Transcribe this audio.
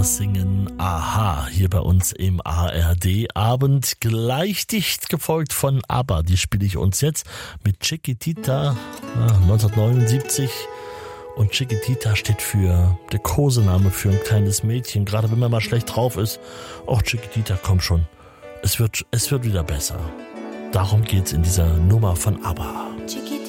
Singen Aha hier bei uns im ARD-Abend. Gleich dicht gefolgt von ABBA. Die spiele ich uns jetzt mit Chiquitita 1979. Und Chiquitita steht für der Kosename für ein kleines Mädchen. Gerade wenn man mal schlecht drauf ist. Och, Chiquitita, komm schon. Es wird wieder besser. Darum geht's in dieser Nummer von ABBA. Chiquitita.